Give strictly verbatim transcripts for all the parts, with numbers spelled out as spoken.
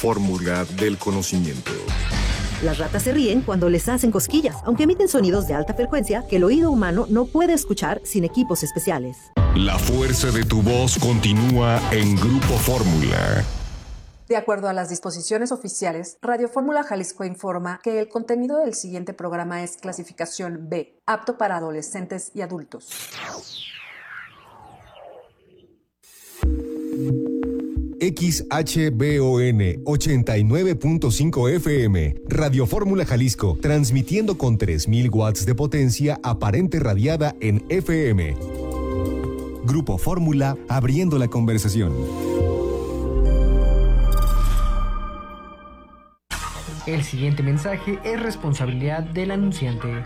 fórmula del conocimiento. Las ratas se ríen cuando les hacen cosquillas, aunque emiten sonidos de alta frecuencia que el oído humano no puede escuchar sin equipos especiales. La fuerza de tu voz continúa en Grupo Fórmula. De acuerdo a las disposiciones oficiales, Radio Fórmula Jalisco informa que el contenido del siguiente programa es clasificación B, apto para adolescentes y adultos. X H B O N ochenta y nueve punto cinco F M, Radio Fórmula Jalisco, transmitiendo con tres mil watts de potencia aparente radiada en F M. Grupo Fórmula, abriendo la conversación. El siguiente mensaje es responsabilidad del anunciante.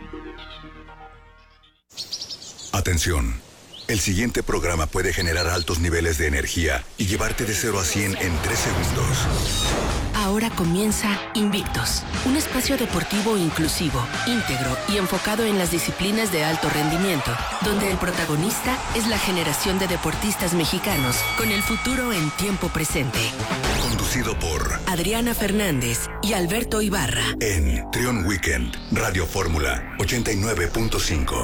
Atención. El siguiente programa puede generar altos niveles de energía y llevarte de cero a cien en tres segundos. Ahora comienza Invictos, un espacio deportivo inclusivo, íntegro y enfocado en las disciplinas de alto rendimiento, donde el protagonista es la generación de deportistas mexicanos con el futuro en tiempo presente. Conducido por Adriana Fernández y Alberto Ibarra. En Trión Weekend, Radio Fórmula ochenta y nueve punto cinco.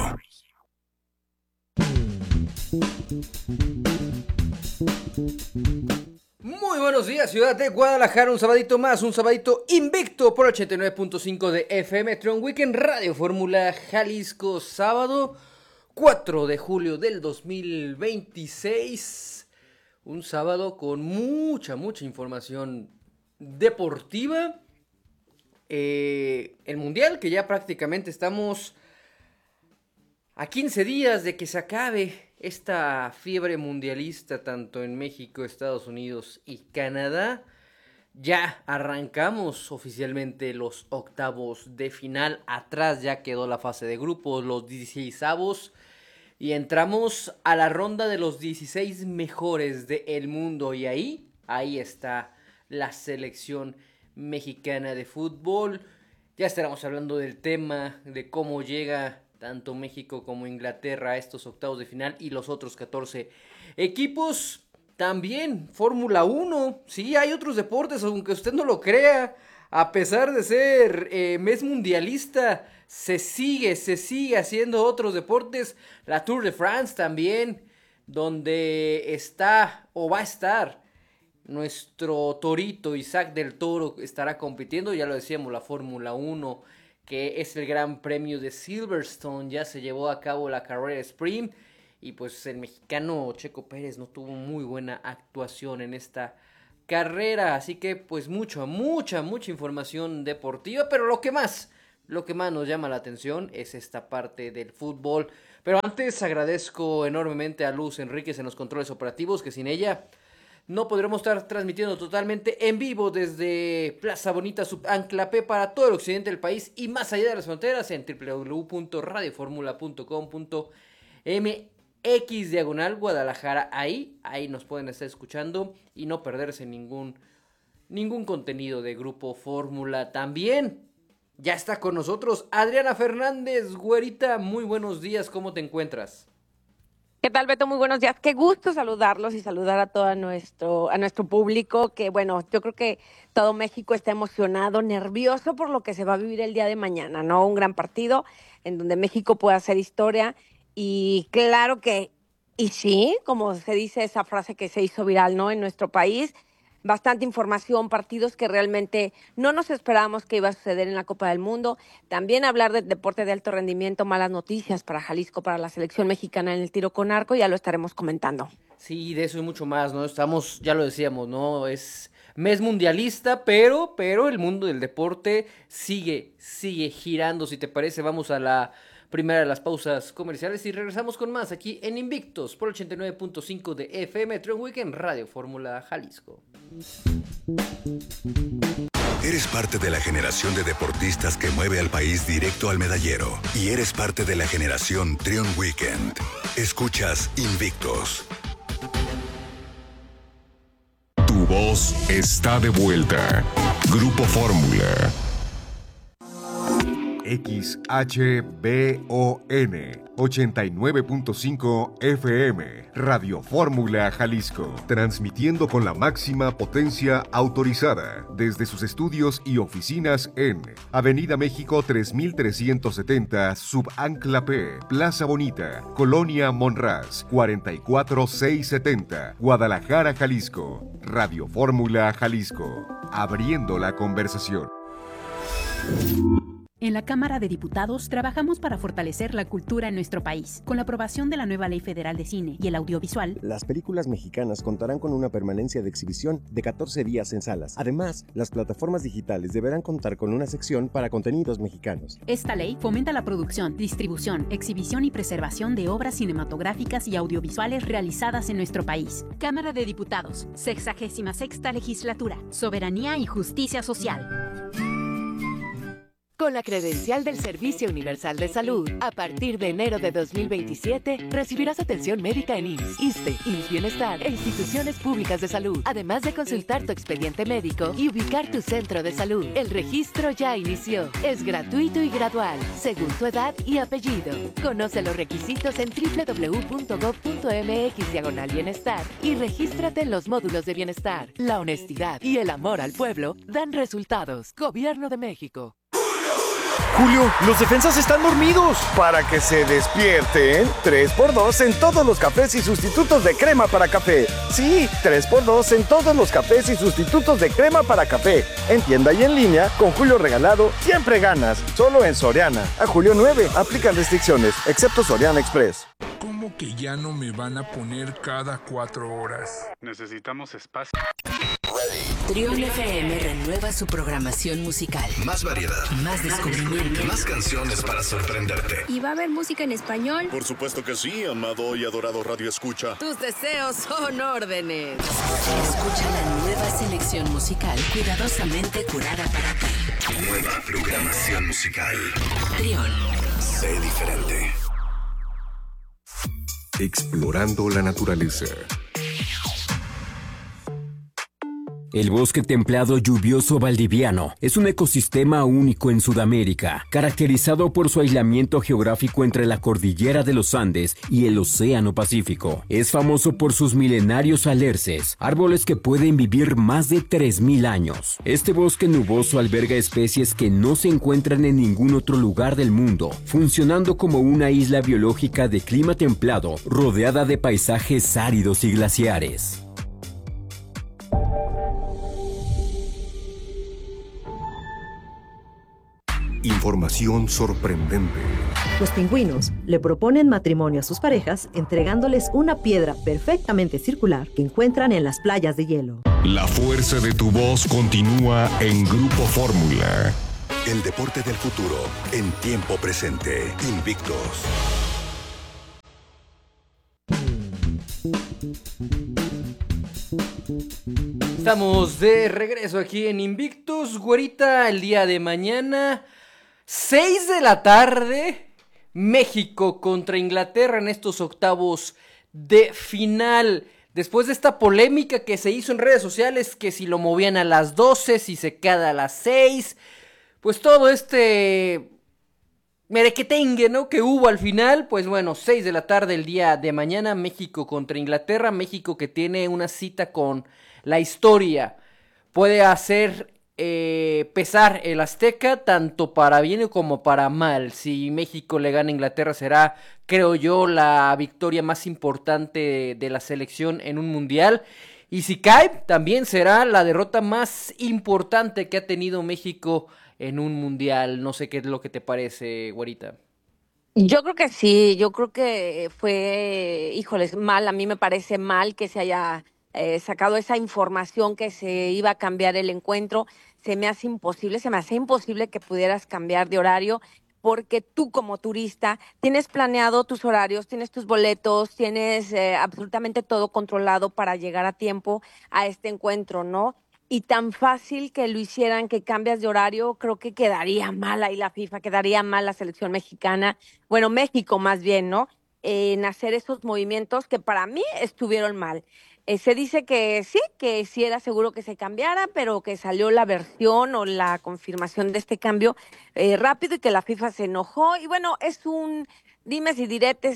Muy buenos días, ciudad de Guadalajara, un sabadito más, un sabadito invicto por ochenta y nueve punto cinco de F M, Trión Weekend, Radio Fórmula Jalisco, sábado cuatro de julio del dos mil veintiséis, un sábado con mucha, mucha información deportiva, eh, el Mundial, que ya prácticamente estamos a quince días de que se acabe esta fiebre mundialista tanto en México, Estados Unidos y Canadá. Ya arrancamos oficialmente los octavos de final. Atrás ya quedó la fase de grupos, los dieciseisavos. Y entramos a la ronda de los dieciséis mejores del mundo. Y ahí, ahí está la selección mexicana de fútbol. Ya estaremos hablando del tema, de cómo llega tanto México como Inglaterra a estos octavos de final y los otros catorce equipos. También Fórmula uno, sí, hay otros deportes, aunque usted no lo crea, a pesar de ser eh, mes mundialista, se sigue, se sigue haciendo otros deportes. La Tour de France también, donde está o va a estar nuestro torito Isaac del Toro, estará compitiendo, ya lo decíamos, la Fórmula uno, que es el Gran Premio de Silverstone. Ya se llevó a cabo la carrera sprint y pues el mexicano Checo Pérez no tuvo muy buena actuación en esta carrera, así que pues mucha, mucha, mucha información deportiva, pero lo que más, lo que más nos llama la atención es esta parte del fútbol. Pero antes agradezco enormemente a Luz Enríquez en los controles operativos, que sin ella no podremos estar transmitiendo totalmente en vivo desde Plaza Bonita Subancla-P para todo el occidente del país y más allá de las fronteras en doble u doble u doble u punto radio formula punto com punto m x diagonal Guadalajara. Ahí, ahí nos pueden estar escuchando y no perderse ningún, ningún contenido de Grupo Fórmula. También ya está con nosotros Adriana Fernández. Güerita, muy buenos días, ¿cómo te encuentras? ¿Qué tal, Beto? Muy buenos días. Qué gusto saludarlos y saludar a todo nuestro, a nuestro público, que bueno, yo creo que todo México está emocionado, nervioso por lo que se va a vivir el día de mañana, ¿no? Un gran partido en donde México puede hacer historia y claro que, y sí, como se dice esa frase que se hizo viral, ¿no? En nuestro país, bastante información, partidos que realmente no nos esperábamos que iba a suceder en la Copa del Mundo. También hablar de deporte de alto rendimiento, malas noticias para Jalisco, para la selección mexicana en el tiro con arco, ya lo estaremos comentando. Sí, de eso y mucho más, ¿no? Estamos, ya lo decíamos, ¿no? Es mes mundialista, pero, pero el mundo del deporte sigue, sigue girando. Si te parece, vamos a la primera de las pausas comerciales y regresamos con más aquí en Invictos por ochenta y nueve punto cinco de F M, Trión Weekend, Radio Fórmula Jalisco. Eres parte de la generación de deportistas que mueve al país directo al medallero. Y eres parte de la generación Trión Weekend. Escuchas Invictos. Tu voz está de vuelta. Grupo Fórmula. X H B O N ochenta y nueve punto cinco F M, Radio Fórmula Jalisco, transmitiendo con la máxima potencia autorizada desde sus estudios y oficinas en Avenida México tres mil trescientos setenta, Subancla P, Plaza Bonita, Colonia Monraz, cuarenta y cuatro mil seiscientos setenta, Guadalajara, Jalisco. Radio Fórmula Jalisco, abriendo la conversación. En la Cámara de Diputados trabajamos para fortalecer la cultura en nuestro país. Con la aprobación de la nueva Ley Federal de Cine y el Audiovisual, las películas mexicanas contarán con una permanencia de exhibición de catorce días en salas. Además, las plataformas digitales deberán contar con una sección para contenidos mexicanos. Esta ley fomenta la producción, distribución, exhibición y preservación de obras cinematográficas y audiovisuales realizadas en nuestro país. Cámara de Diputados, sexagésima sexta Legislatura, Soberanía y Justicia Social. Con la credencial del Servicio Universal de Salud, a partir de enero de dos mil veintisiete, recibirás atención médica en I M S S, ISSSTE, I M S S Bienestar e instituciones públicas de salud, además de consultar tu expediente médico y ubicar tu centro de salud. El registro ya inició. Es gratuito y gradual, según tu edad y apellido. Conoce los requisitos en doble u doble u doble u punto gob punto eme equis diagonal bienestar y regístrate en los módulos de bienestar. La honestidad y el amor al pueblo dan resultados. Gobierno de México. Julio, los defensas están dormidos. Para que se despierten, tres por dos en todos los cafés y sustitutos de crema para café. Sí, tres por dos en todos los cafés y sustitutos de crema para café. En tienda y en línea, con Julio regalado, siempre ganas. Solo en Soriana. A julio nueve, aplican restricciones, excepto Soriana Express. ¿Cómo que ya no me van a poner cada cuatro horas? Necesitamos espacio. Trión F M renueva su programación musical. Más variedad. Más descubrimiento. Más canciones para sorprenderte. ¿Y va a haber música en español? Por supuesto que sí, amado y adorado Radio Escucha. Tus deseos son órdenes. Escucha la nueva selección musical cuidadosamente curada para ti. Nueva programación musical. Trión. Sé diferente. Explorando la naturaleza. El bosque templado lluvioso valdiviano es un ecosistema único en Sudamérica, caracterizado por su aislamiento geográfico entre la cordillera de los Andes y el Océano Pacífico. Es famoso por sus milenarios alerces, árboles que pueden vivir más de tres mil años. Este bosque nuboso alberga especies que no se encuentran en ningún otro lugar del mundo, funcionando como una isla biológica de clima templado, rodeada de paisajes áridos y glaciares. Información sorprendente. Los pingüinos le proponen matrimonio a sus parejas entregándoles una piedra perfectamente circular que encuentran en las playas de hielo. La fuerza de tu voz continúa en Grupo Fórmula. El deporte del futuro en tiempo presente. Invictos. Estamos de regreso aquí en Invictus, güerita, el día de mañana, seis de la tarde, México contra Inglaterra en estos octavos de final. Después de esta polémica que se hizo en redes sociales, que si lo movían a las doce, si se queda a las seis, pues todo este merequetengue, ¿no?, que hubo al final. Pues bueno, seis de la tarde el día de mañana, México contra Inglaterra. México que tiene una cita con la historia. Puede hacer eh, pesar el Azteca tanto para bien como para mal. Si México le gana a Inglaterra será, creo yo, la victoria más importante de la selección en un mundial. Y si cae, también será la derrota más importante que ha tenido México en un mundial. No sé qué es lo que te parece, güerita. Yo creo que sí, yo creo que fue, híjoles, mal, a mí me parece mal que se haya eh, sacado esa información que se iba a cambiar el encuentro. Se me hace imposible, se me hace imposible que pudieras cambiar de horario, porque tú como turista tienes planeado tus horarios, tienes tus boletos, tienes eh, absolutamente todo controlado para llegar a tiempo a este encuentro, ¿no? Y tan fácil que lo hicieran, que cambias de horario, creo que quedaría mal ahí la FIFA, quedaría mal la selección mexicana, bueno, México más bien, ¿no? En hacer esos movimientos que para mí estuvieron mal. Eh, se dice que sí, que sí era seguro que se cambiara, pero que salió la versión o la confirmación de este cambio eh, rápido y que la FIFA se enojó. Y bueno, es un dimes y diretes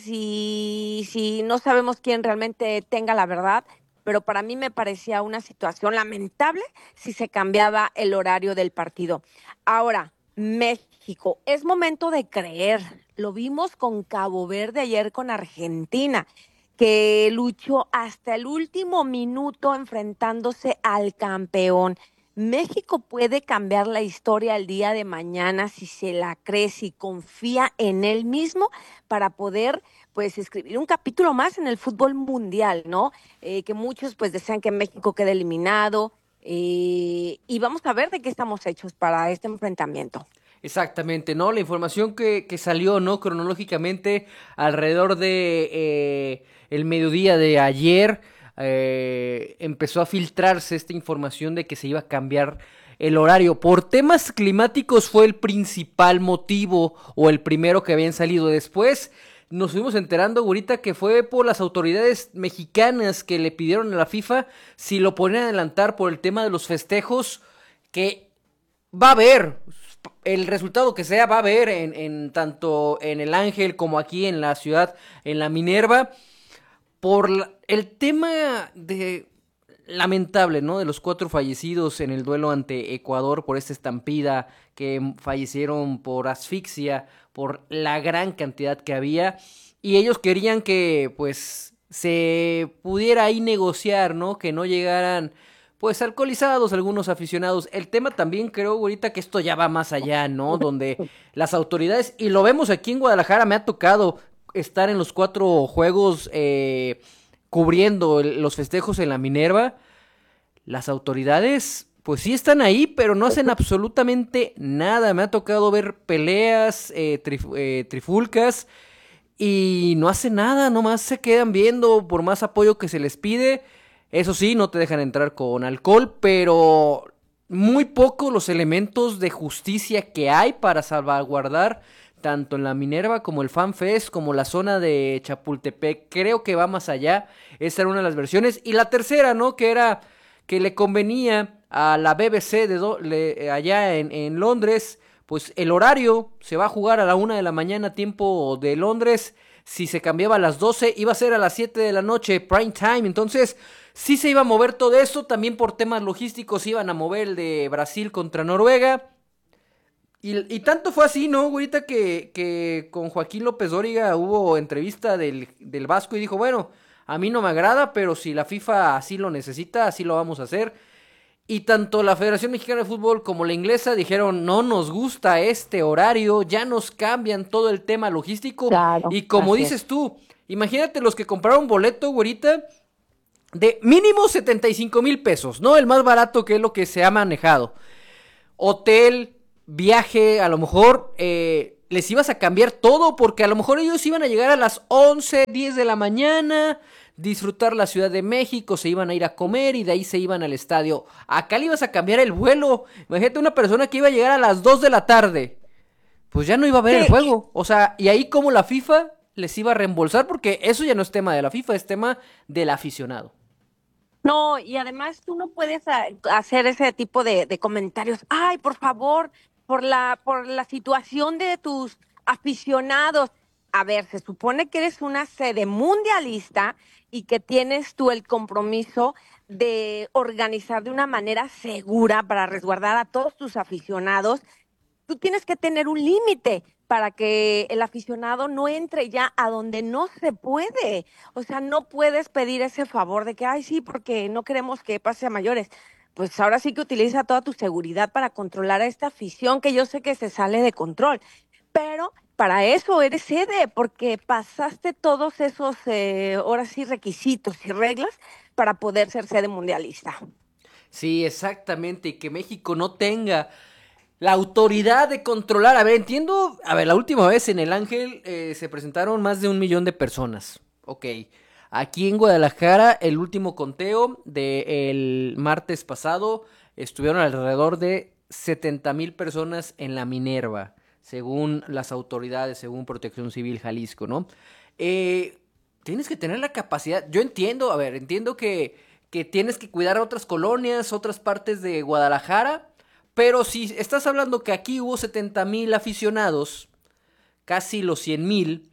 y si no sabemos quién realmente tenga la verdad, pero para mí me parecía una situación lamentable si se cambiaba el horario del partido. Ahora, México, es momento de creer. Lo vimos con Cabo Verde ayer con Argentina, que luchó hasta el último minuto enfrentándose al campeón. México puede cambiar la historia el día de mañana si se la cree, si confía en él mismo para poder pues escribir un capítulo más en el fútbol mundial, ¿no? Eh, que muchos pues desean que México quede eliminado eh, y vamos a ver de qué estamos hechos para este enfrentamiento. Exactamente, ¿no? La información que, que salió, ¿no? Cronológicamente alrededor de eh, el mediodía de ayer eh, empezó a filtrarse esta información de que se iba a cambiar el horario. Por temas climáticos fue el principal motivo o el primero que habían salido. Después nos fuimos enterando, ahorita, que fue por las autoridades mexicanas que le pidieron a la FIFA si lo ponían a adelantar por el tema de los festejos, que va a haber, el resultado que sea va a haber en, en tanto en el Ángel como aquí en la ciudad, en la Minerva, por la, el tema de lamentable, ¿no? De los cuatro fallecidos en el duelo ante Ecuador por esta estampida, que fallecieron por asfixia, por la gran cantidad que había, y ellos querían que pues se pudiera ahí negociar, ¿no? Que no llegaran pues alcoholizados algunos aficionados. El tema también creo ahorita que esto ya va más allá, ¿no? Donde las autoridades, y lo vemos aquí en Guadalajara, me ha tocado estar en los cuatro juegos eh, cubriendo el, los festejos en la Minerva. Las autoridades pues sí están ahí, pero no hacen absolutamente nada. Me ha tocado ver peleas, eh, trif, eh, trifulcas, y no hacen nada, nomás se quedan viendo por más apoyo que se les pide. Eso sí, no te dejan entrar con alcohol, pero muy poco los elementos de justicia que hay para salvaguardar tanto en la Minerva como el Fan Fest, como la zona de Chapultepec. Creo que va más allá. Esa era una de las versiones. Y la tercera, ¿no? Que era que le convenía a la B B C de do, le, allá en, en Londres, pues el horario se va a jugar a la una de la mañana, tiempo de Londres. Si se cambiaba a las doce, iba a ser a las siete de la noche, prime time. Entonces, sí se iba a mover todo eso. También por temas logísticos iban a mover el de Brasil contra Noruega. Y, y tanto fue así, ¿no? Ahorita que, que con Joaquín López Dóriga hubo entrevista del, del Vasco y dijo, bueno, a mí no me agrada, pero si la FIFA así lo necesita, así lo vamos a hacer. Y tanto la Federación Mexicana de Fútbol como la inglesa dijeron, no nos gusta este horario, ya nos cambian todo el tema logístico. Claro, y como dices es. tú, imagínate los que compraron boleto, güerita, de mínimo setenta y cinco mil pesos, ¿no? El más barato, que es lo que se ha manejado. Hotel, viaje, a lo mejor eh, les ibas a cambiar todo, porque a lo mejor ellos iban a llegar a las once, diez de la mañana, disfrutar la Ciudad de México, se iban a ir a comer y de ahí se iban al estadio. Acá le ibas a cambiar el vuelo. Imagínate una persona que iba a llegar a las dos de la tarde, pues ya no iba a ver sí. el juego. O sea, y ahí como la FIFA les iba a reembolsar, porque eso ya no es tema de la FIFA, es tema del aficionado. No, y además tú no puedes hacer ese tipo de, de comentarios. Ay, por favor, por la, por la situación de tus aficionados. A ver, se supone que eres una sede mundialista y que tienes tú el compromiso de organizar de una manera segura para resguardar a todos tus aficionados. Tú tienes que tener un límite para que el aficionado no entre ya a donde no se puede. O sea, no puedes pedir ese favor de que, ay, sí, porque no queremos que pase a mayores. Pues ahora sí que utiliza toda tu seguridad para controlar a esta afición que yo sé que se sale de control. Pero para eso eres sede, porque pasaste todos esos, eh, ahora sí, requisitos y reglas para poder ser sede mundialista. Sí, exactamente, y que México no tenga la autoridad de controlar. A ver, entiendo, a ver, la última vez en el Ángel eh, se presentaron más de un millón de personas. Ok, aquí en Guadalajara el último conteo del martes pasado estuvieron alrededor de setenta mil personas en la Minerva, según las autoridades, según Protección Civil Jalisco, ¿no? Eh, tienes que tener la capacidad. Yo entiendo, a ver, entiendo que, que tienes que cuidar a otras colonias, otras partes de Guadalajara, pero si estás hablando que aquí hubo setenta mil aficionados, casi los cien mil,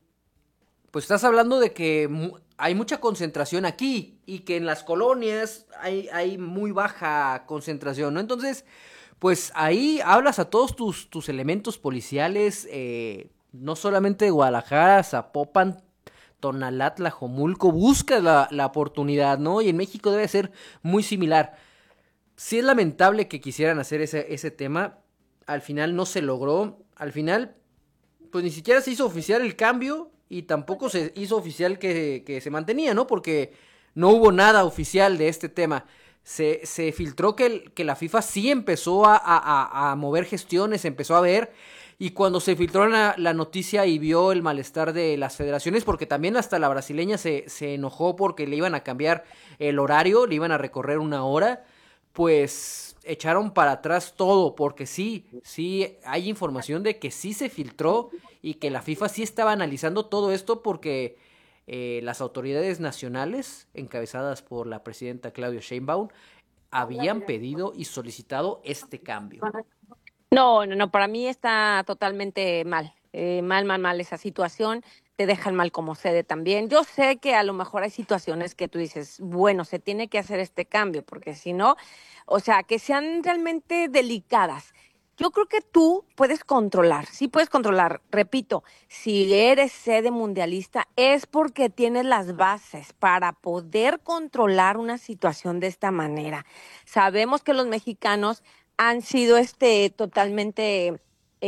pues estás hablando de que mu- hay mucha concentración aquí y que en las colonias hay, hay muy baja concentración, ¿no? Entonces, pues ahí hablas a todos tus, tus elementos policiales, eh, no solamente de Guadalajara, Zapopan, Tonalá, Tlajomulco, buscas la, la oportunidad, ¿no? Y en México debe ser muy similar. Sí es lamentable que quisieran hacer ese, ese tema, al final no se logró, al final pues ni siquiera se hizo oficial el cambio y tampoco se hizo oficial que, que se mantenía, ¿no? Porque no hubo nada oficial de este tema. Se, se filtró que, el, que la FIFA sí empezó a, a, a mover gestiones, empezó a ver, y cuando se filtró la, la noticia y vio el malestar de las federaciones, porque también hasta la brasileña se, se enojó porque le iban a cambiar el horario, le iban a recorrer una hora, pues echaron para atrás todo, porque sí, sí hay información de que sí se filtró y que la FIFA sí estaba analizando todo esto porque eh, las autoridades nacionales, encabezadas por la presidenta Claudia Sheinbaum, habían pedido y solicitado este cambio. No, no, no, para mí está totalmente mal, eh, mal, mal, mal esa situación, te dejan mal como sede también. Yo sé que a lo mejor hay situaciones que tú dices, bueno, se tiene que hacer este cambio, porque si no, o sea, que sean realmente delicadas. Yo creo que tú puedes controlar, sí puedes controlar, repito, si eres sede mundialista es porque tienes las bases para poder controlar una situación de esta manera. Sabemos que los mexicanos han sido este totalmente,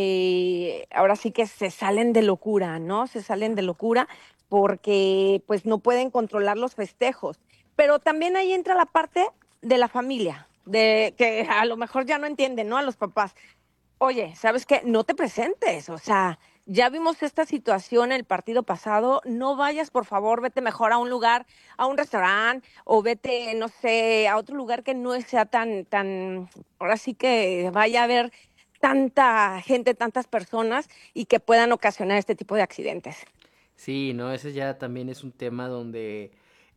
eh, ahora sí que se salen de locura, ¿no? Se salen de locura porque pues no pueden controlar los festejos. Pero también ahí entra la parte de la familia, de que a lo mejor ya no entienden, ¿no? A los papás. Oye, ¿sabes qué? No te presentes, o sea, ya vimos esta situación el partido pasado, no vayas, por favor, vete mejor a un lugar, a un restaurante, o vete, no sé, a otro lugar que no sea tan, tan, ahora sí que vaya a haber tanta gente, tantas personas y que puedan ocasionar este tipo de accidentes. Sí, no, ese ya también es un tema donde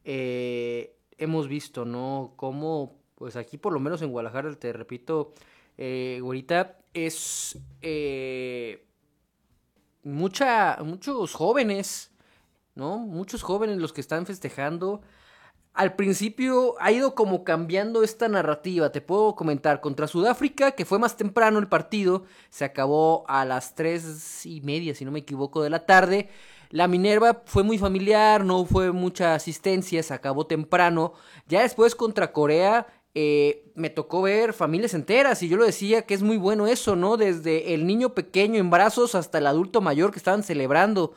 eh, hemos visto, ¿no? Cómo, pues aquí por lo menos en Guadalajara, te repito, eh, ahorita es eh, mucha, muchos jóvenes, ¿no? Muchos jóvenes los que están festejando. Al principio ha ido como cambiando esta narrativa, te puedo comentar, contra Sudáfrica, que fue más temprano el partido, se acabó a las tres y media, si no me equivoco, de la tarde. La Minerva fue muy familiar, no fue mucha asistencia, se acabó temprano. Ya después contra Corea, eh, me tocó ver familias enteras, y yo lo decía que es muy bueno eso, ¿no? Desde el niño pequeño en brazos hasta el adulto mayor que estaban celebrando.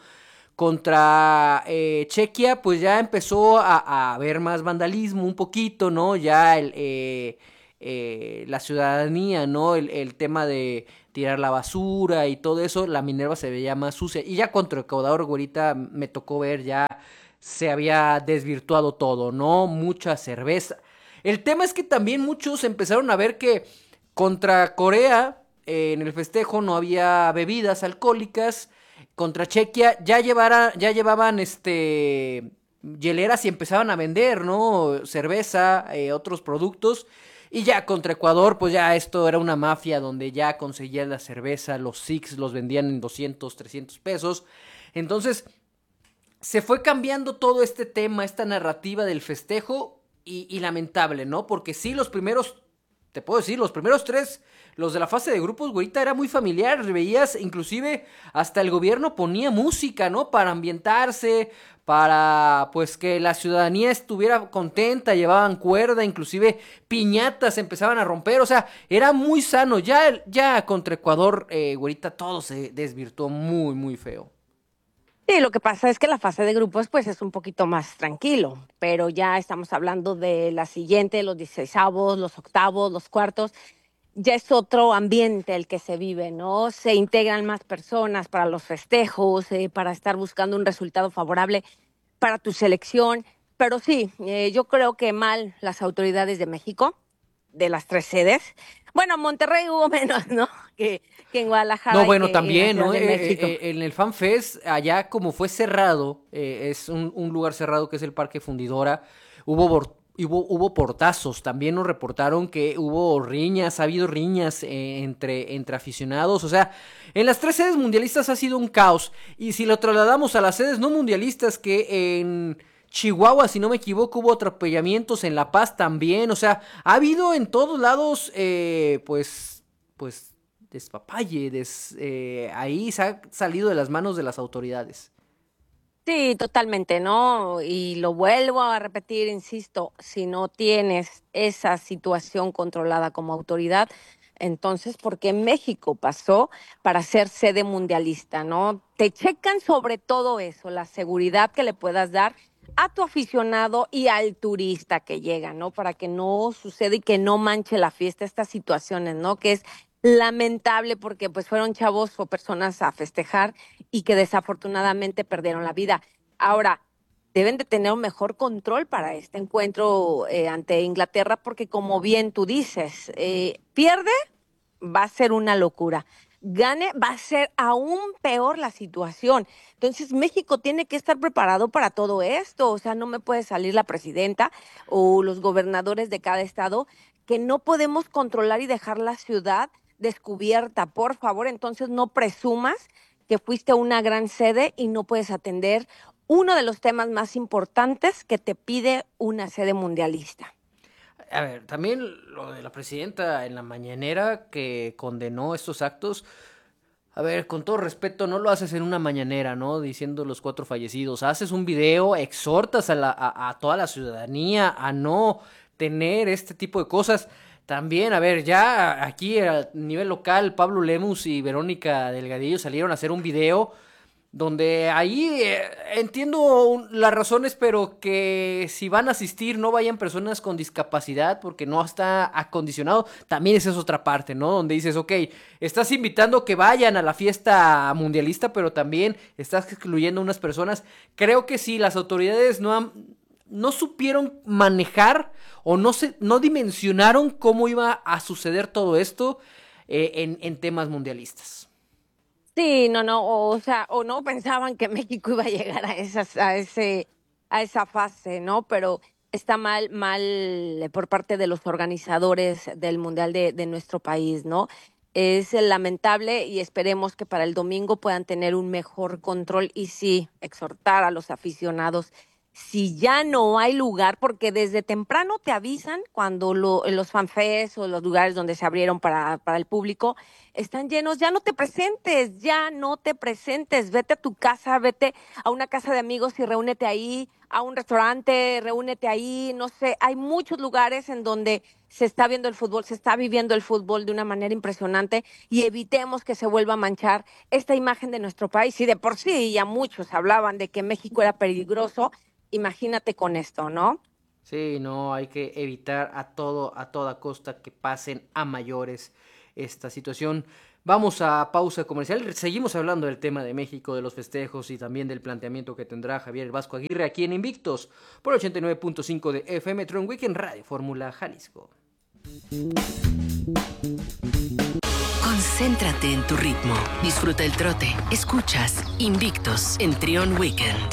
Contra eh, Chequia, pues ya empezó a, a haber más vandalismo un poquito, ¿no? Ya el, eh, eh, la ciudadanía, ¿no? El, el tema de tirar la basura y todo eso, la Minerva se veía más sucia. Y ya contra Ecuador, ahorita me tocó ver, ya se había desvirtuado todo, ¿no? Mucha cerveza. El tema es que también muchos empezaron a ver que contra Corea, eh, en el festejo no había bebidas alcohólicas. Contra Chequia ya llevara, ya llevaban este hieleras y empezaban a vender, ¿no? Cerveza, eh, otros productos. Y ya contra Ecuador, pues ya esto era una mafia donde ya conseguían la cerveza, los Six los vendían en doscientos, trescientos pesos. Entonces, se fue cambiando todo este tema, esta narrativa del festejo, y, y lamentable, ¿no? Porque sí, los primeros, te puedo decir, los primeros tres, los de la fase de grupos, güerita, era muy familiar. Veías, inclusive, hasta el gobierno ponía música, ¿no? Para ambientarse, para, pues, que la ciudadanía estuviera contenta, llevaban cuerda, inclusive piñatas empezaban a romper, o sea, era muy sano. Ya, ya contra Ecuador, eh, güerita, todo se desvirtuó muy, muy feo. Sí, lo que pasa es que la fase de grupos pues es un poquito más tranquilo, pero ya estamos hablando de la siguiente, los dieciseisavos, los octavos, los cuartos. Ya es otro ambiente el que se vive, ¿no? Se integran más personas para los festejos, eh, para estar buscando un resultado favorable para tu selección. Pero sí, eh, yo creo que mal las autoridades de México, de las tres sedes. Bueno, en Monterrey hubo menos, ¿no? Que, que en Guadalajara. No, bueno, que también, en ¿no? de Eh, eh, en el FanFest, allá como fue cerrado, eh, es un, un lugar cerrado que es el Parque Fundidora, hubo, hubo, hubo portazos. También nos reportaron que hubo riñas, ha habido riñas eh, entre, entre aficionados. O sea, en las tres sedes mundialistas ha sido un caos. Y si lo trasladamos a las sedes no mundialistas, que en Chihuahua, si no me equivoco, hubo atropellamientos, en La Paz también. O sea, ha habido en todos lados, eh, pues, pues, despapalle, des, eh, ahí se ha salido de las manos de las autoridades. Sí, totalmente, ¿no? Y lo vuelvo a repetir, insisto, si no tienes esa situación controlada como autoridad, entonces, ¿por qué México pasó para ser sede mundialista, no? Te checan sobre todo eso, la seguridad que le puedas dar a tu aficionado y al turista que llega, ¿no? Para que no suceda y que no manche la fiesta estas situaciones, ¿no? Que es lamentable porque pues fueron chavos o personas a festejar y que desafortunadamente perdieron la vida. Ahora, deben de tener un mejor control para este encuentro eh, ante Inglaterra porque como bien tú dices, eh, pierde, va a ser una locura. Gane, va a ser aún peor la situación. Entonces, México tiene que estar preparado para todo esto. O sea, no me puede salir la presidenta o los gobernadores de cada estado que no podemos controlar y dejar la ciudad descubierta. Por favor, entonces no presumas que fuiste a una gran sede y no puedes atender uno de los temas más importantes que te pide una sede mundialista. A ver, también lo de la presidenta en la mañanera que condenó estos actos. A ver, con todo respeto, no lo haces en una mañanera, ¿no? Diciendo los cuatro fallecidos. Haces un video, exhortas a, la, a, a toda la ciudadanía a no tener este tipo de cosas. También, a ver, ya aquí a nivel local, Pablo Lemus y Verónica Delgadillo salieron a hacer un video donde ahí eh, entiendo las razones, pero que si van a asistir no vayan personas con discapacidad porque no está acondicionado. También esa es otra parte, ¿no? Donde dices, ok, estás invitando que vayan a la fiesta mundialista, pero también estás excluyendo a unas personas. Creo que sí, las autoridades no han, no supieron manejar o no, se, no dimensionaron cómo iba a suceder todo esto eh, en, en temas mundialistas. Sí, no, no, o, o sea, o no pensaban que México iba a llegar a esas, a ese, a esa fase, ¿no? Pero está mal, mal por parte de los organizadores del Mundial de, de nuestro país, ¿no? Es lamentable y esperemos que para el domingo puedan tener un mejor control y sí, exhortar a los aficionados. Si ya no hay lugar, porque desde temprano te avisan cuando lo, los fanfests o los lugares donde se abrieron para, para el público están llenos, ya no te presentes, ya no te presentes, vete a tu casa, vete a una casa de amigos y reúnete ahí, a un restaurante, reúnete ahí, no sé, hay muchos lugares en donde se está viendo el fútbol, se está viviendo el fútbol de una manera impresionante y evitemos que se vuelva a manchar esta imagen de nuestro país. Y de por sí ya muchos hablaban de que México era peligroso, imagínate con esto, ¿no? Sí, no, hay que evitar a todo, a toda costa que pasen a mayores esta situación. Vamos a pausa comercial. Seguimos hablando del tema de México, de los festejos y también del planteamiento que tendrá Javier El Vasco Aguirre aquí en Invictos por ochenta y nueve punto cinco de F M Tron Weekend Radio Fórmula Jalisco. Concéntrate en tu ritmo. Disfruta el trote. Escuchas Invictos en Trion Weekend.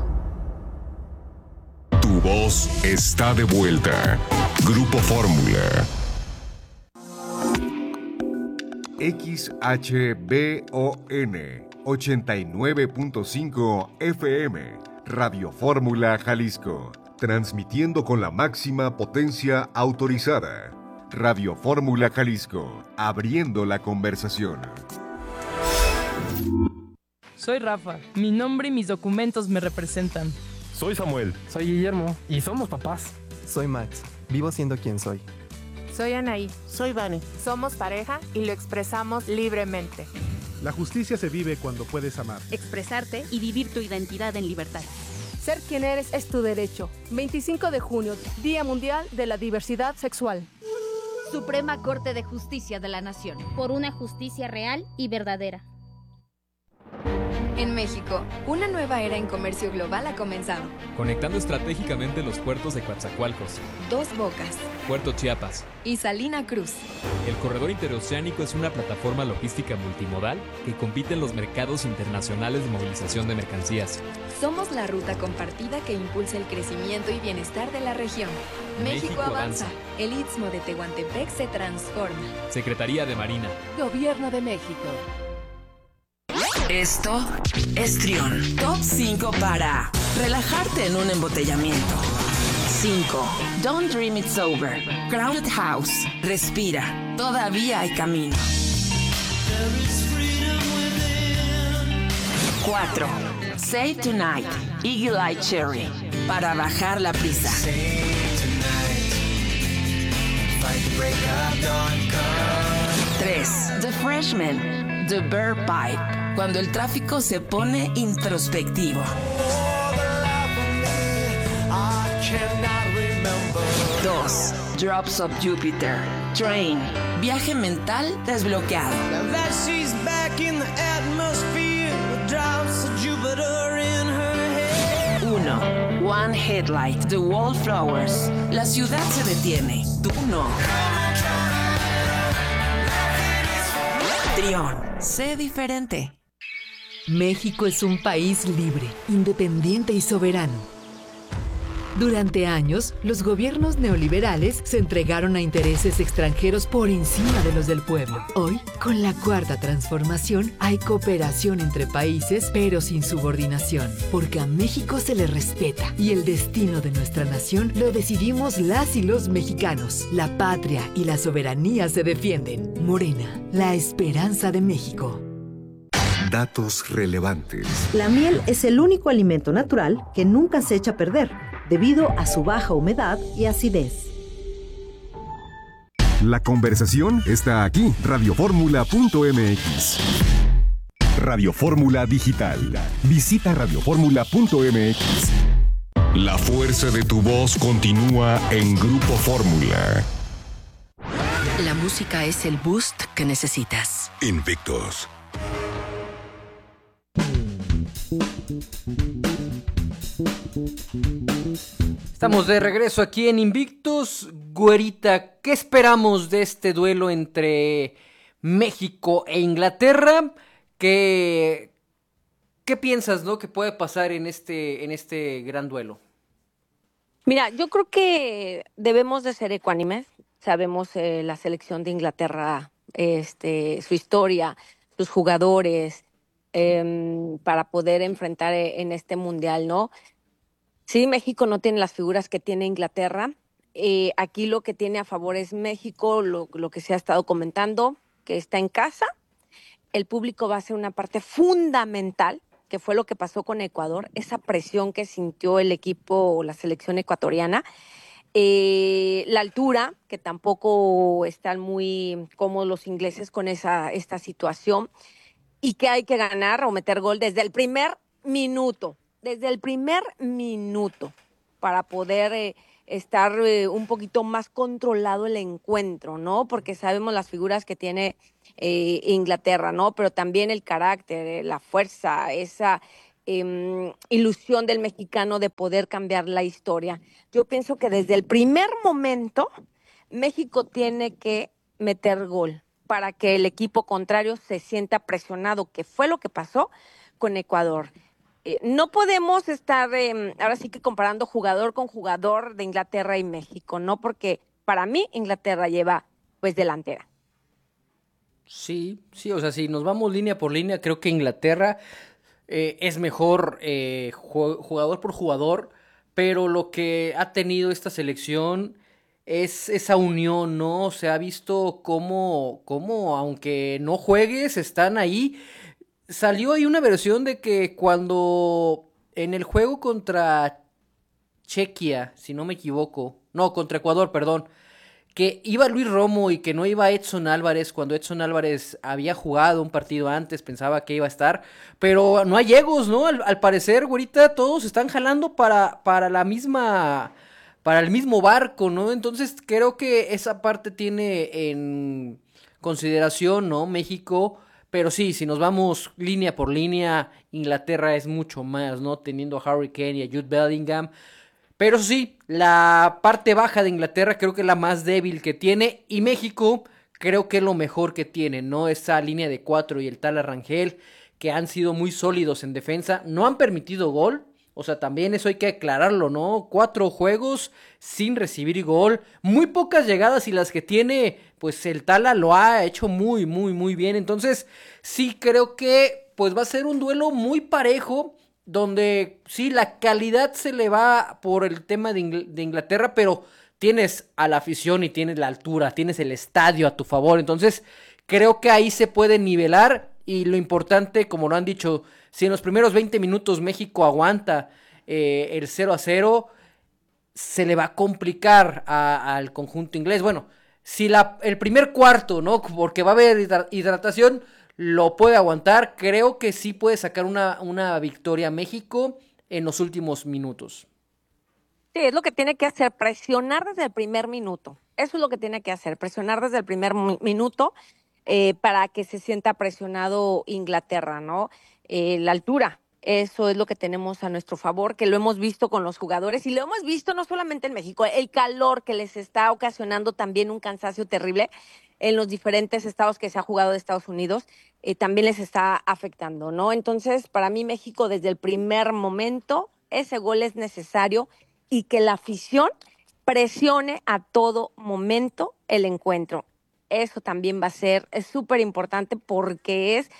Tu voz está de vuelta. Grupo Fórmula. X H B O N ochenta y nueve punto cinco F M, Radio Fórmula Jalisco, transmitiendo con la máxima potencia autorizada. Radio Fórmula Jalisco, abriendo la conversación. Soy Rafa, mi nombre y mis documentos me representan. Soy Samuel. Soy Guillermo y somos papás. Soy Max, vivo siendo quien soy. Soy Anaí. Soy Vane. Somos pareja y lo expresamos libremente. La justicia se vive cuando puedes amar. Expresarte y vivir tu identidad en libertad. Ser quien eres es tu derecho. veinticinco de junio, Día Mundial de la Diversidad Sexual. Suprema Corte de Justicia de la Nación. Por una justicia real y verdadera. En México, una nueva era en comercio global ha comenzado. Conectando estratégicamente los puertos de Coatzacoalcos, Dos Bocas Puerto Chiapas y Salina Cruz. El corredor interoceánico es una plataforma logística multimodal que compite en los mercados internacionales de movilización de mercancías. Somos la ruta compartida que impulsa el crecimiento y bienestar de la región. México, México avanza. avanza. El Istmo de Tehuantepec se transforma. Secretaría de Marina. Gobierno de México. Esto es Trión. Top cinco para relajarte en un embotellamiento. cinco. Don't Dream It's Over. Crowded House. Respira. Todavía hay camino. cuatro. Save Tonight. Eagle Eye Cherry. Para bajar la prisa. tres. The Freshman. The Bear Pipe. Cuando el tráfico se pone introspectivo. dos. Drops of Jupiter. Train. Viaje mental desbloqueado. uno. One Headlight. The Wallflowers. La ciudad se detiene. Tú no. Trión. Sé diferente. México es un país libre, independiente y soberano. Durante años, los gobiernos neoliberales se entregaron a intereses extranjeros por encima de los del pueblo. Hoy, con la Cuarta Transformación, hay cooperación entre países, pero sin subordinación, porque a México se le respeta y el destino de nuestra nación lo decidimos las y los mexicanos. La patria y la soberanía se defienden. Morena, la esperanza de México. Datos relevantes. La miel es el único alimento natural que nunca se echa a perder, debido a su baja humedad y acidez. La conversación está aquí, radio fórmula punto m x. Radio Fórmula Digital. Visita radio fórmula punto m x. La fuerza de tu voz continúa en Grupo Fórmula. La música es el boost que necesitas. Invictos. Estamos de regreso aquí en Invictus. Güerita, ¿qué esperamos de este duelo entre México e Inglaterra? ¿Qué, qué piensas, no, que puede pasar en este, en este gran duelo? Mira, yo creo que debemos de ser ecuánimes. Sabemos eh, la selección de Inglaterra, este, su historia, sus jugadores, eh, para poder enfrentar en este mundial, ¿no? Sí, México no tiene las figuras que tiene Inglaterra. Eh, aquí lo que tiene a favor es México, lo, lo que se ha estado comentando, que está en casa. El público va a ser una parte fundamental, que fue lo que pasó con Ecuador, esa presión que sintió el equipo o la selección ecuatoriana. Eh, la altura, que tampoco están muy cómodos los ingleses con esa, esta situación, y que hay que ganar o meter gol desde el primer minuto. Desde el primer minuto, para poder eh, estar eh, un poquito más controlado el encuentro, ¿no? Porque sabemos las figuras que tiene eh, Inglaterra, ¿no? Pero también el carácter, eh, la fuerza, esa eh, ilusión del mexicano de poder cambiar la historia. Yo pienso que desde el primer momento, México tiene que meter gol para que el equipo contrario se sienta presionado, que fue lo que pasó con Ecuador. Eh, no podemos estar eh, ahora sí que comparando jugador con jugador de Inglaterra y México, ¿no? Porque para mí Inglaterra lleva pues delantera. Sí, sí, o sea, si nos vamos línea por línea, creo que Inglaterra eh, es mejor eh, jugador por jugador, pero lo que ha tenido esta selección es esa unión, ¿no? Se ha visto cómo, cómo aunque no juegues, están ahí. Salió ahí una versión de que cuando en el juego contra Chequia, si no me equivoco, no, contra Ecuador, perdón, que iba Luis Romo y que no iba Edson Álvarez, cuando Edson Álvarez había jugado un partido antes, pensaba que iba a estar, pero no hay egos, ¿no? Al, al parecer, güerita, todos están jalando para, para la misma, para el mismo barco, ¿no? Entonces creo que esa parte tiene en consideración, ¿no? México, Pero sí, si nos vamos línea por línea, Inglaterra es mucho más, ¿no? Teniendo a Harry Kane y a Jude Bellingham. Pero sí, la parte baja de Inglaterra creo que es la más débil que tiene. Y México creo que es lo mejor que tiene, ¿no? Esa línea de cuatro y el Tala Rangel, que han sido muy sólidos en defensa. No han permitido gol. O sea, también eso hay que aclararlo, ¿no? Cuatro juegos sin recibir gol. Muy pocas llegadas y las que tiene, pues el Tala lo ha hecho muy, muy, muy bien. Entonces, sí creo que pues va a ser un duelo muy parejo, donde sí, la calidad se le va por el tema de, Ingl- de Inglaterra, pero tienes a la afición y tienes la altura, tienes el estadio a tu favor. Entonces, creo que ahí se puede nivelar. Y lo importante, como lo han dicho, si en los primeros veinte minutos México aguanta eh, el cero a cero, se le va a complicar a, al conjunto inglés. Bueno, si la, el primer cuarto, ¿no? Porque va a haber hidratación, lo puede aguantar. Creo que sí puede sacar una, una victoria México en los últimos minutos. Sí, es lo que tiene que hacer, presionar desde el primer minuto. Eso es lo que tiene que hacer, presionar desde el primer mi- minuto. Eh, para que se sienta presionado Inglaterra, ¿no? Eh, la altura, eso es lo que tenemos a nuestro favor, que lo hemos visto con los jugadores y lo hemos visto no solamente en México, el calor que les está ocasionando también un cansancio terrible en los diferentes estados que se ha jugado de Estados Unidos, eh, también les está afectando, ¿no? Entonces, para mí México desde el primer momento, ese gol es necesario y que la afición presione a todo momento el encuentro. Eso también va a ser súper importante porque es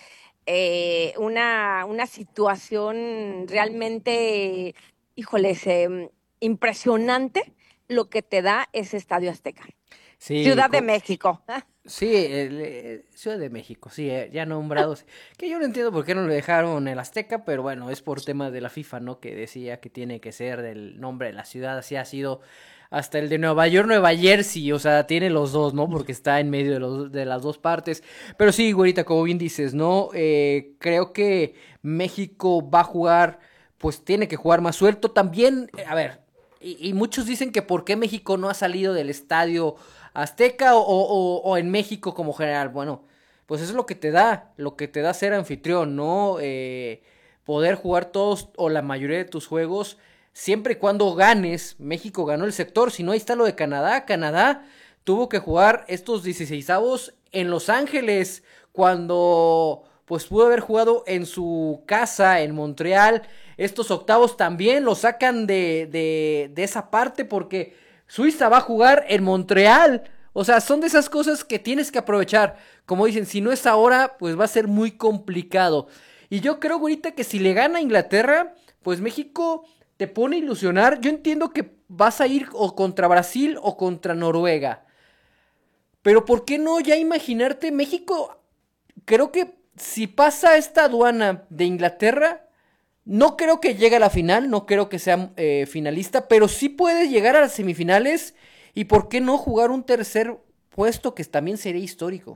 eh, una, una situación realmente, híjoles, eh, impresionante lo que te da ese Estadio Azteca. Sí, Ciudad de co- México. Sí, el, eh, Ciudad de México, sí, eh, ya nombrados. Que yo no entiendo por qué no lo dejaron el Azteca, pero bueno, es por tema de la FIFA, ¿no? Que decía que tiene que ser del nombre de la ciudad, así ha sido hasta el de Nueva York, Nueva Jersey, o sea, tiene los dos, ¿no? Porque está en medio de, los, de las dos partes. Pero sí, güerita, como bien dices, ¿no? Eh, creo que México va a jugar, pues tiene que jugar más suelto. También, eh, a ver, y, y muchos dicen que por qué México no ha salido del estadio Azteca o, o, o en México como general. Bueno, pues eso es lo que te da, lo que te da ser anfitrión, ¿no? Eh, poder jugar todos o la mayoría de tus juegos siempre y cuando ganes. México ganó el sector, si no, ahí está lo de Canadá. Canadá tuvo que jugar estos dieciseisavos en Los Ángeles, cuando pues pudo haber jugado en su casa, en Montreal. Estos octavos también lo sacan de, de, de esa parte porque Suiza va a jugar en Montreal. O sea, son de esas cosas que tienes que aprovechar. Como dicen, si no es ahora, pues va a ser muy complicado. Y yo creo, ahorita, que si le gana a Inglaterra, pues México te pone a ilusionar. Yo entiendo que vas a ir o contra Brasil o contra Noruega. Pero ¿por qué no ya imaginarte México? Creo que si pasa esta aduana de Inglaterra, no creo que llegue a la final, no creo que sea eh, finalista, pero sí puede llegar a las semifinales. Y ¿por qué no jugar un tercer puesto que también sería histórico?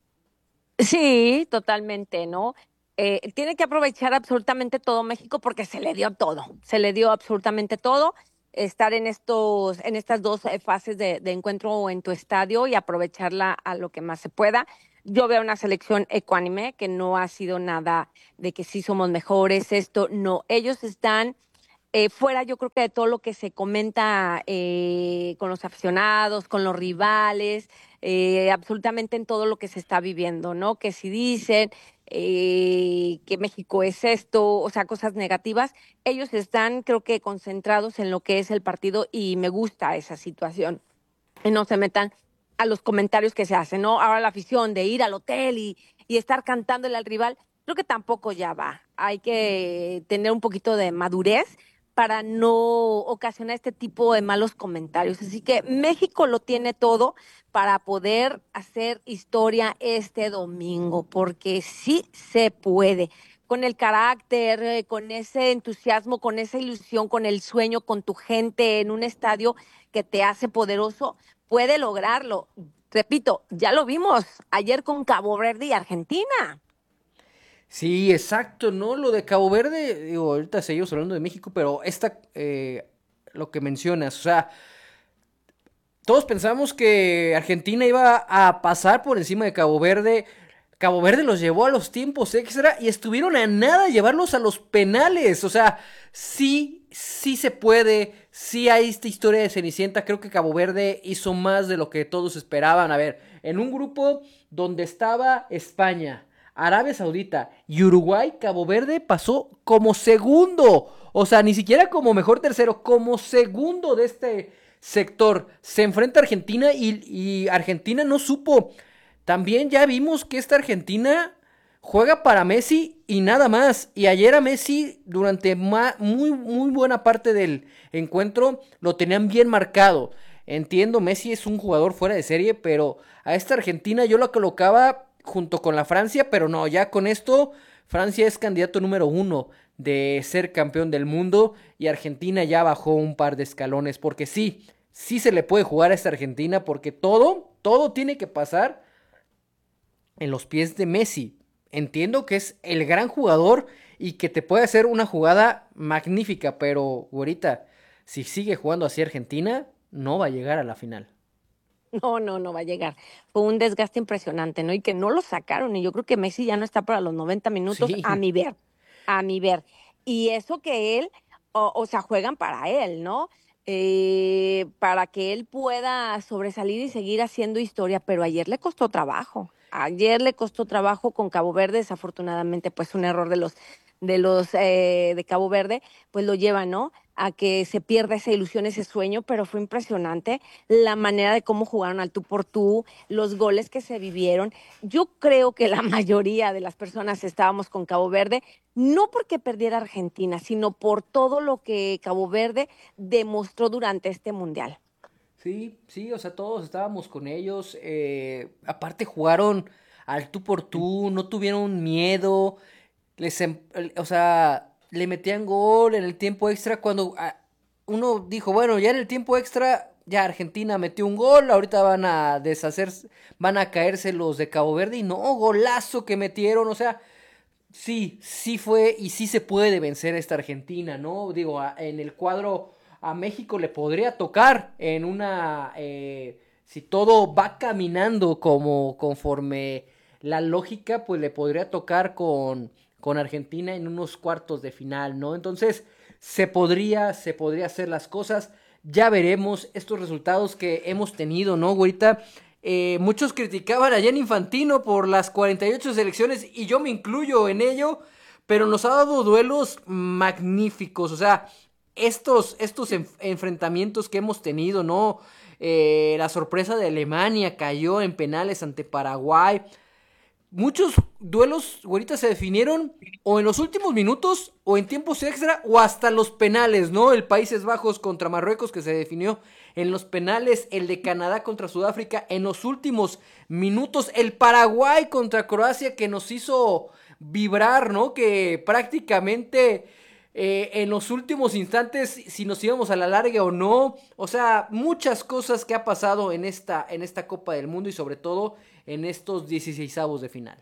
Sí, totalmente, ¿no? Eh, tiene que aprovechar absolutamente todo México porque se le dio todo, se le dio absolutamente todo, estar en estos, en estas dos eh, fases de, de encuentro en tu estadio y aprovecharla a lo que más se pueda. Yo veo una selección ecuánime que no ha sido nada de que sí somos mejores, esto no, ellos están eh, fuera, yo creo que de todo lo que se comenta eh, con los aficionados, con los rivales, eh, absolutamente en todo lo que se está viviendo, ¿no? Que si dicen eh, que México es esto, o sea, cosas negativas, ellos están, creo que, concentrados en lo que es el partido y me gusta esa situación. Y no se metan a los comentarios que se hacen, ¿no? Ahora la afición de ir al hotel y, y estar cantándole al rival, creo que tampoco ya va. Hay que tener un poquito de madurez para no ocasionar este tipo de malos comentarios. Así que México lo tiene todo para poder hacer historia este domingo, porque sí se puede. Con el carácter, eh, con ese entusiasmo, con esa ilusión, con el sueño, con tu gente en un estadio que te hace poderoso, puede lograrlo. Repito, ya lo vimos ayer con Cabo Verde y Argentina. Sí, exacto, ¿no? Lo de Cabo Verde, digo, ahorita seguimos hablando de México, pero esta, eh, lo que mencionas, o sea, todos pensamos que Argentina iba a pasar por encima de Cabo Verde. Cabo Verde los llevó a los tiempos extra y estuvieron a nada de llevarlos a los penales. O sea, sí, sí se puede, sí hay esta historia de Cenicienta. Creo que Cabo Verde hizo más de lo que todos esperaban. A ver, en un grupo donde estaba España, Arabia Saudita y Uruguay, Cabo Verde pasó como segundo. O sea, ni siquiera como mejor tercero, como segundo de este sector. Se enfrenta a Argentina y, y Argentina no supo. También ya vimos que esta Argentina juega para Messi y nada más. Y ayer a Messi durante ma- muy, muy buena parte del encuentro lo tenían bien marcado. Entiendo, Messi es un jugador fuera de serie, pero a esta Argentina yo la colocaba junto con la Francia, pero no, ya con esto Francia es candidato número uno de ser campeón del mundo y Argentina ya bajó un par de escalones, porque sí, sí se le puede jugar a esta Argentina, porque todo, todo tiene que pasar en los pies de Messi. Entiendo que es el gran jugador y que te puede hacer una jugada magnífica, pero ahorita, si sigue jugando así Argentina, no va a llegar a la final. No, no, no va a llegar. Fue un desgaste impresionante, ¿no? Y que no lo sacaron. Y yo creo que Messi ya no está para los noventa minutos, Sí. a mi ver, a mi ver. Y eso que él, o, o sea, juegan para él, ¿no? Eh, para que él pueda sobresalir y seguir haciendo historia. Pero ayer le costó trabajo. Ayer le costó trabajo con Cabo Verde. Desafortunadamente, pues un error de los de los eh, de Cabo Verde, pues lo lleva, ¿no? A que se pierda esa ilusión, ese sueño, pero fue impresionante la manera de cómo jugaron al tú por tú, los goles que se vivieron. Yo creo que la mayoría de las personas estábamos con Cabo Verde, no porque perdiera Argentina, sino por todo lo que Cabo Verde demostró durante este Mundial. Sí, sí, o sea, todos estábamos con ellos. Eh, aparte jugaron al tú por tú, no tuvieron miedo. Les, em- o sea, le metían gol en el tiempo extra cuando ah, uno dijo, bueno, ya en el tiempo extra, ya Argentina metió un gol, ahorita van a deshacerse, van a caerse los de Cabo Verde y no, golazo que metieron, o sea, sí, sí fue y sí se puede vencer a esta Argentina, ¿no? Digo, a- en el cuadro a México le podría tocar en una, eh, si todo va caminando como conforme la lógica, pues le podría tocar con, con Argentina en unos cuartos de final, ¿no? Entonces, se podría, se podría hacer las cosas, ya veremos estos resultados que hemos tenido, ¿no, güerita? Eh, muchos criticaban a Gianni Infantino por las cuarenta y ocho selecciones y yo me incluyo en ello, pero nos ha dado duelos magníficos, o sea, estos, estos enf- enfrentamientos que hemos tenido, ¿no? Eh, la sorpresa de Alemania cayó en penales ante Paraguay. Muchos duelos, güerita, se definieron o en los últimos minutos, o en tiempos extra, o hasta los penales, ¿no? El Países Bajos contra Marruecos, que se definió en los penales, el de Canadá contra Sudáfrica en los últimos minutos, el Paraguay contra Croacia, que nos hizo vibrar, ¿no? Que prácticamente eh, en los últimos instantes, si nos íbamos a la larga o no, o sea, muchas cosas que ha pasado en esta, en esta Copa del Mundo y sobre todo en estos dieciseisavos de final.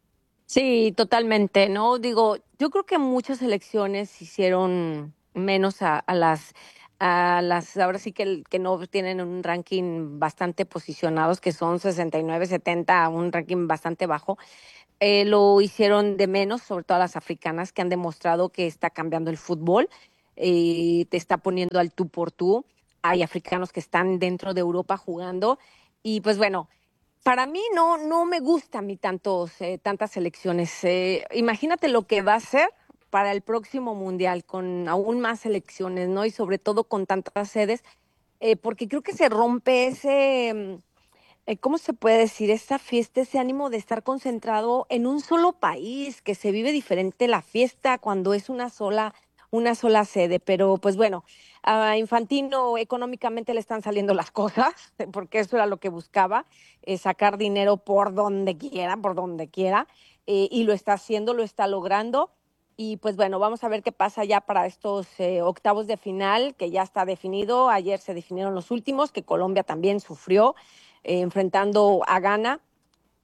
Sí, totalmente, ¿no? Digo, yo creo que muchas elecciones hicieron menos a, a las, a las, ahora sí que, el- que no tienen un ranking bastante posicionados, que son sesenta y nueve, setenta, un ranking bastante bajo. Eh, lo hicieron de menos, sobre todo a las africanas, que han demostrado que está cambiando el fútbol, eh, te está poniendo al tú por tú. Hay africanos que están dentro de Europa jugando, y pues bueno, para mí no, no me gustan a mí tantos, eh, tantas selecciones. Eh, imagínate lo que va a ser para el próximo mundial, con aún más selecciones, ¿no? Y sobre todo con tantas sedes, eh, porque creo que se rompe ese, mm, eh, ¿cómo se puede decir? Esa fiesta, ese ánimo de estar concentrado en un solo país, que se vive diferente la fiesta cuando es una sola, una sola sede. Pero pues bueno, a Infantino económicamente le están saliendo las cosas, porque eso era lo que buscaba, eh, sacar dinero por donde quiera, por donde quiera, eh, y lo está haciendo, lo está logrando. Y pues bueno, vamos a ver qué pasa ya para estos eh, octavos de final, que ya está definido. Ayer se definieron los últimos, que Colombia también sufrió, eh, enfrentando a Ghana.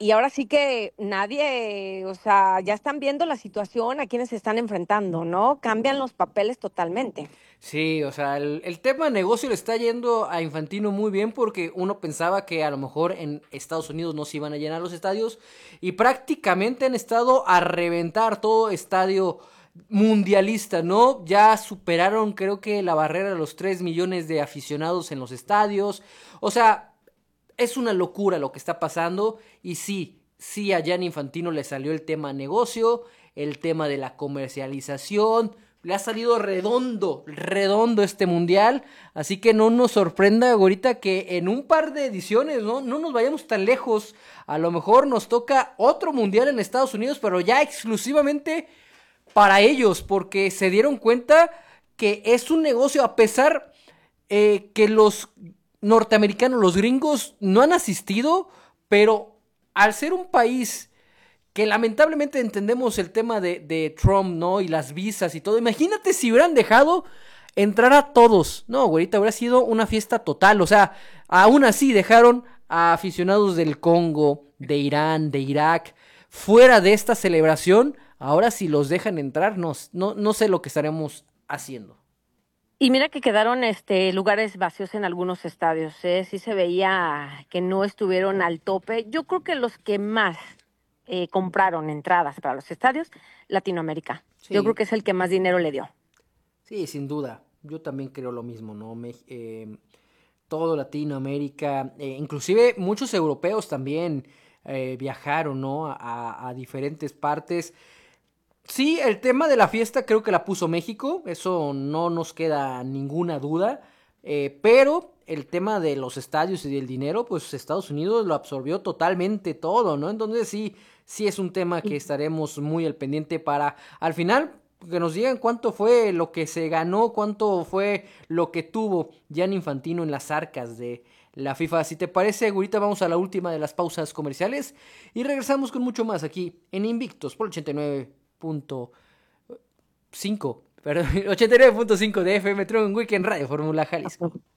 y ahora sí que nadie, o sea, ya están viendo la situación, a quienes se están enfrentando, ¿no? Cambian los papeles totalmente. Sí, o sea, el, el tema de negocio le está yendo a Infantino muy bien porque uno pensaba que a lo mejor en Estados Unidos no se iban a llenar los estadios y prácticamente han estado a reventar todo estadio mundialista, ¿no? Ya superaron creo que la barrera de los tres millones de aficionados en los estadios, o sea, es una locura lo que está pasando y sí, sí a Gianni Infantino le salió el tema negocio, el tema de la comercialización, le ha salido redondo, redondo este mundial, así que no nos sorprenda ahorita que en un par de ediciones, ¿no? No nos vayamos tan lejos, a lo mejor nos toca otro mundial en Estados Unidos, pero ya exclusivamente para ellos, porque se dieron cuenta que es un negocio a pesar eh, que los norteamericanos, los gringos, no han asistido, pero al ser un país que lamentablemente entendemos el tema de, de Trump, ¿no? Y las visas y todo. Imagínate si hubieran dejado entrar a todos. No, güerita, habría sido una fiesta total. O sea, aún así dejaron a aficionados del Congo, de Irán, de Irak, fuera de esta celebración. Ahora si los dejan entrar, no, no, no sé lo que estaremos haciendo. Y mira que quedaron este, lugares vacíos en algunos estadios, ¿eh? Sí se veía que no estuvieron al tope. Yo creo que los que más eh, compraron entradas para los estadios, Latinoamérica. Sí. Yo creo que es el que más dinero le dio. Sí, sin duda. Yo también creo lo mismo, ¿no? Me, eh, todo Latinoamérica, eh, inclusive muchos europeos también eh, viajaron, ¿no? A, a diferentes partes. Sí, el tema de la fiesta creo que la puso México, eso no nos queda ninguna duda, eh, pero el tema de los estadios y del dinero, pues Estados Unidos lo absorbió totalmente todo, ¿no? Entonces sí, sí es un tema que estaremos muy al pendiente para, al final, que nos digan cuánto fue lo que se ganó, cuánto fue lo que tuvo Gianni Infantino en las arcas de la FIFA. Si te parece, ahorita vamos a la última de las pausas comerciales y regresamos con mucho más aquí en Invictos por ochenta y nueve punto cinco, perdón, ochenta y nueve punto cinco de F M Trunk Weekend Radio Fórmula Jalisco.